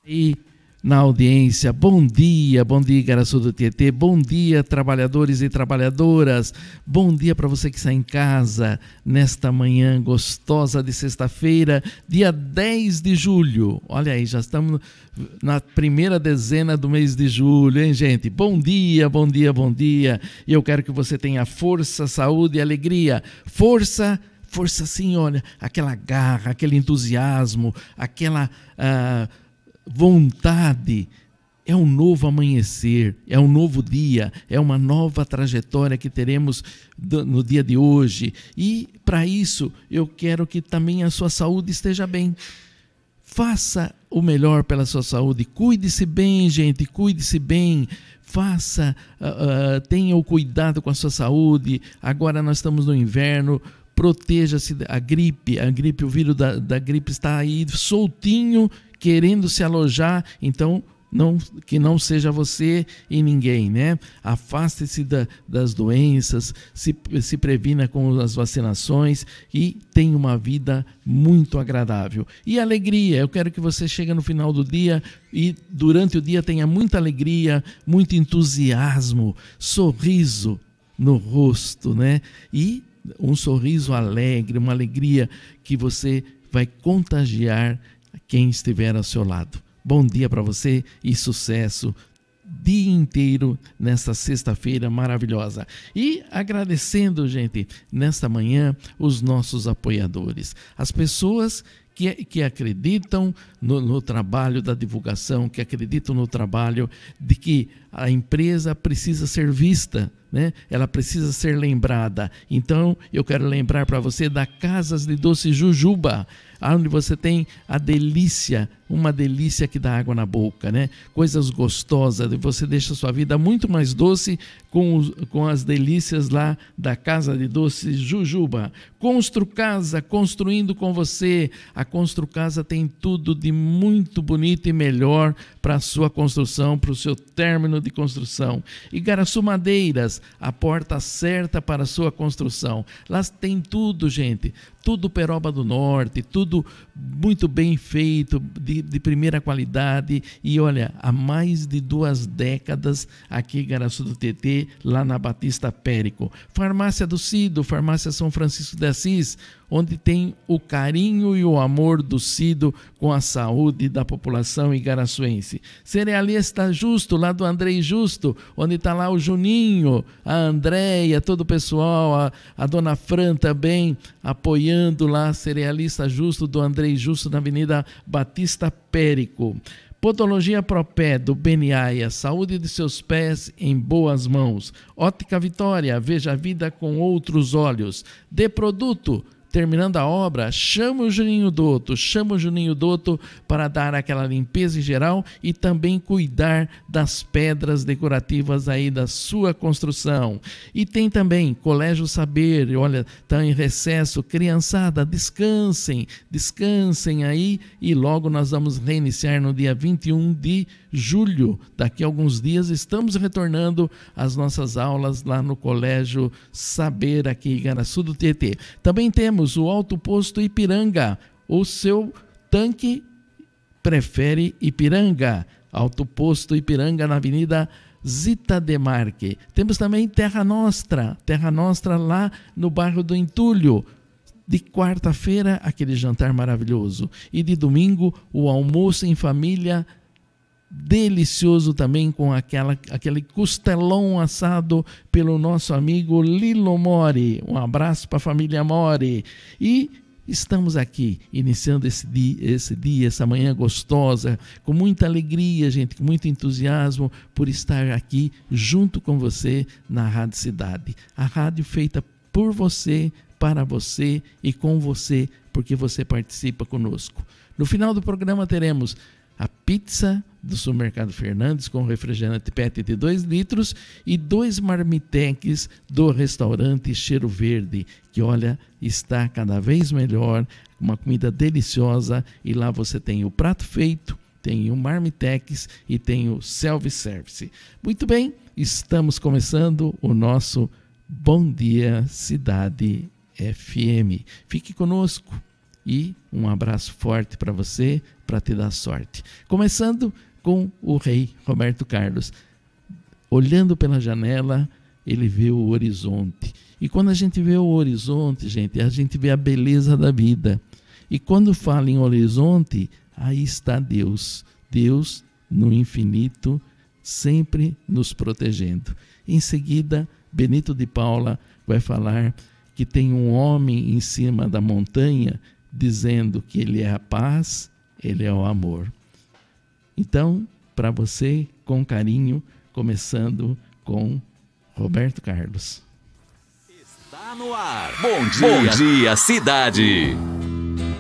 E na audiência, bom dia Igaraçu do Tietê, bom dia trabalhadores e trabalhadoras, bom dia para você que está em casa nesta manhã gostosa de sexta-feira, dia 10 de julho, olha aí, já estamos na primeira dezena do mês de julho, hein gente, bom dia, e eu quero que você tenha força, saúde e alegria, força sim, olha, aquela garra, aquele entusiasmo, aquela vontade, é um novo amanhecer, é um novo dia, é uma nova trajetória que teremos no dia de hoje. E para isso eu quero que também a sua saúde esteja bem. Faça o melhor pela sua saúde, cuide-se bem, gente, cuide-se bem. Tenha o cuidado com a sua saúde. Agora nós estamos no inverno. Proteja-se a gripe, o vírus da gripe está aí soltinho, querendo se alojar, então que não seja você e ninguém, né? Afaste-se das doenças, se previna com as vacinações e tenha uma vida muito agradável. E alegria, eu quero que você chegue no final do dia e durante o dia tenha muita alegria, muito entusiasmo, sorriso no rosto, né? E um sorriso alegre, uma alegria que você vai contagiar quem estiver ao seu lado. Bom dia para você e sucesso dia inteiro nesta sexta-feira maravilhosa. E agradecendo, gente, nesta manhã os nossos apoiadores, as pessoas que acreditam no trabalho da divulgação, que acreditam no trabalho de que a empresa precisa ser vista, né? Ela precisa ser lembrada. Então, eu quero lembrar para você da Casas de Doce Jujuba, onde você tem a delícia, uma delícia que dá água na boca, né? Coisas gostosas, você deixa a sua vida muito mais doce com as delícias lá da Casa de Doce Jujuba. Constru Casa, construindo com você. A Constru Casa tem tudo de muito bonito e melhor para a sua construção, para o seu término de construção. Igaraçu Madeiras, a porta certa para a sua construção. Lá tem tudo, gente, tudo Peroba do Norte, tudo muito bem feito, de primeira qualidade. E olha, há mais de 2 décadas aqui em Igaraçu do Tietê, lá na Batista Périco. Farmácia do Cido, Farmácia São Francisco de Assis, onde tem o carinho e o amor do Cido com a saúde da população igaraçuense. Cerealista Justo, lá do Andrei Justo, onde está lá o Juninho, a Andréia, todo o pessoal, a Dona Fran também apoiando lá, Cerealista Justo do Andrei Justo, na Avenida Batista Périco. Podologia Propé do Beniaia, saúde de seus pés em boas mãos. Ótica Vitória, veja a vida com outros olhos. De Produto, terminando a obra, chama o Juninho Dotto para dar aquela limpeza em geral e também cuidar das pedras decorativas aí da sua construção. E tem também Colégio Saber, olha, está em recesso, criançada, descansem aí e logo nós vamos reiniciar no dia 21 de julho. Daqui a alguns dias estamos retornando às nossas aulas lá no Colégio Saber, aqui em Igaraçu do Tietê. Também temos o Alto Posto Ipiranga, o seu tanque prefere Ipiranga. Alto Posto Ipiranga na Avenida Zita Demarque. Temos também Terra Nostra lá no bairro do Entulho. De quarta-feira, aquele jantar maravilhoso. E de domingo, o almoço em família delicioso também, com aquele costelão assado pelo nosso amigo Lilo Mori. Um abraço para a família Mori. E estamos aqui iniciando esse dia, essa manhã gostosa, com muita alegria, gente, com muito entusiasmo por estar aqui junto com você na Rádio Cidade. A rádio feita por você, para você e com você, porque você participa conosco. No final do programa teremos a pizza do Supermercado Fernandes com refrigerante PET de 2 litros e 2 marmitex do restaurante Cheiro Verde, que olha, está cada vez melhor, uma comida deliciosa, e lá você tem o prato feito, tem o marmitex e tem o self-service. Muito bem, estamos começando o nosso Bom Dia Cidade FM. Fique conosco. e um abraço forte para você, para te dar sorte. Começando com o rei Roberto Carlos. Olhando pela janela, ele vê o horizonte. E quando a gente vê o horizonte, gente, a gente vê a beleza da vida. E quando fala em horizonte, aí está Deus. Deus no infinito, sempre nos protegendo. Em seguida, Benito de Paula vai falar que tem um homem em cima da montanha dizendo que ele é a paz, ele é o amor. Então, para você, com carinho, começando com Roberto Carlos. Está no ar. Bom dia, cidade.